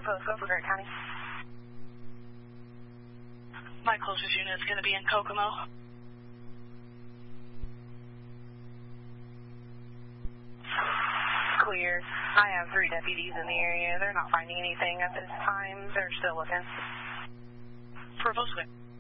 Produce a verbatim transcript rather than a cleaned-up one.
postcode for Grant County. My closest unit is going to be in Kokomo. Clear. I have three deputies in the area. They're not finding anything at this time. They're still looking. Provo Square.